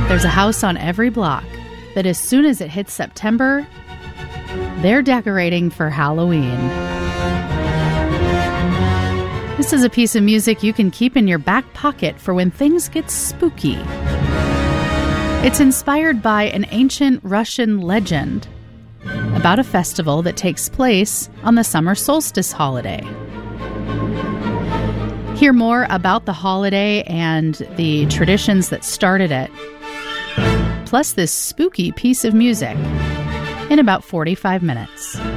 There's a house on every block that as soon as it hits September, they're decorating for Halloween. This is a piece of music you can keep in your back pocket for when things get spooky. It's inspired by an ancient Russian legend about a festival that takes place on the summer solstice holiday. Hear more about the holiday and the traditions that started it, plus this spooky piece of music, in about 45 minutes.